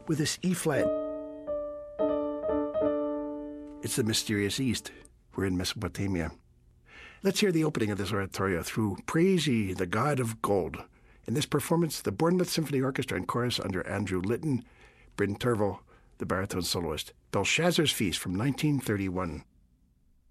with this E-flat. It's the mysterious East. We're in Mesopotamia. Let's hear the opening of this oratorio through Praise Ye, the God of Gold. In this performance, the Bournemouth Symphony Orchestra and Chorus under Andrew Litton, Bryn Tervel, the baritone soloist. Belshazzar's Feast from 1931.